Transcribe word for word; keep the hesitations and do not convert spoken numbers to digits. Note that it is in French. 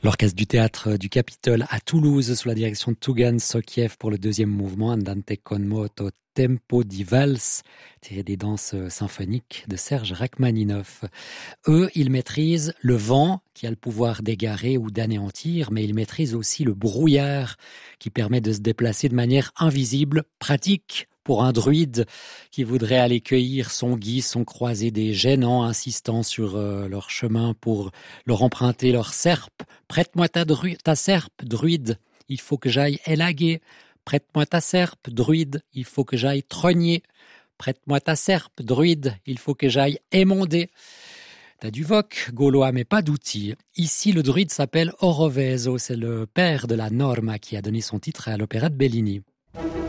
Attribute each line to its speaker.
Speaker 1: L'orchestre du théâtre du Capitole à Toulouse, sous la direction de Tougan Sokiev pour le deuxième mouvement, Andante con moto tempo di valse, tiré des danses symphoniques de Serge Rachmaninov. Eux, ils maîtrisent le vent, qui a le pouvoir d'égarer ou d'anéantir, mais ils maîtrisent aussi le brouillard, qui permet de se déplacer de manière invisible, pratique, pour un druide qui voudrait aller cueillir son gui, son croisé des gênants, insistant sur euh, leur chemin pour leur emprunter leur serpe. Prête-moi ta, dru- ta serpe, druide, il faut que j'aille élaguer. Prête-moi ta serpe, druide, il faut que j'aille trogner. Prête-moi ta serpe, druide, il faut que j'aille émonder. T'as du voc, gaulois, mais pas d'outils. Ici, le druide s'appelle Oroveso, c'est le père de la Norma qui a donné son titre à l'opéra de Bellini.